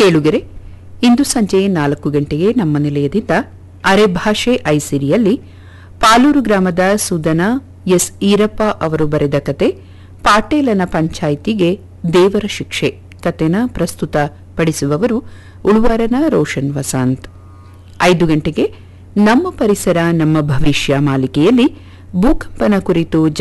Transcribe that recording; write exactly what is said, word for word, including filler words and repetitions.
ಕೇಳುಗೆರೆ, ಇಂದು ಸಂಜೆ ನಾಲ್ಕು ಗಂಟೆಗೆ ನಮ್ಮ ನಿಲಯದಿಂದ ಅರೆಭಾಷೆ ಐಸಿರಿಯಲ್ಲಿ ಪಾಲೂರು ಗ್ರಾಮದ ಸುದನ ಎಸ್ ಈರಪ್ಪ ಅವರು ಬರೆದ ಕತೆ ಪಾಟೇಲನ ಪಂಚಾಯಿತಿಗೆ ದೇವರ ಶಿಕ್ಷೆ ಕತೆನ ಪ್ರಸ್ತುತ ಪಡಿಸುವವರು ಉಳುವಾರನ ರೋಷನ್ ವಸಂತ್. ಐದು ಗಂಟೆಗೆ ನಮ್ಮ ಪರಿಸರ ನಮ್ಮ ಭವಿಷ್ಯ ಮಾಲಿಕೆಯಲ್ಲಿ ಭೂಕಂಪನ ಕುರಿತು